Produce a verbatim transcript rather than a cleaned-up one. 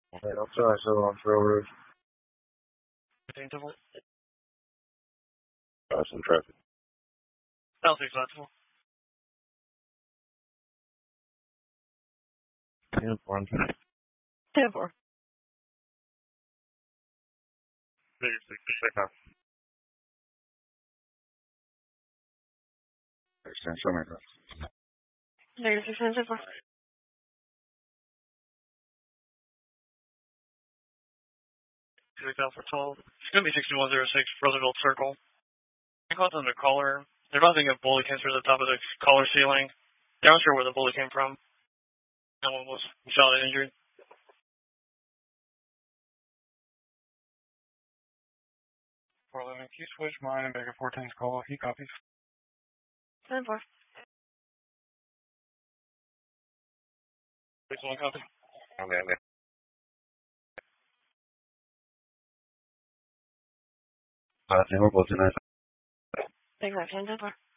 Right outside, so on Trail Road. Double. Uh, some traffic. Southeast Festival. ten four. ten four. Negative six, check out. Extend, show me that. Negative six, ten four. Six out for twelve. It's going to be sixty-one oh six, Roosevelt Circle. I called them the caller. They're about to get bullet cancer at the top of the collar ceiling. They're not sure where the bullet came from. No one was shot and injured. four eleven, can you switch mine and make a fourteen's call? He copies. ten four. six one copy. Okay, okay. Uh, ten four, tonight. Exactly, ten four.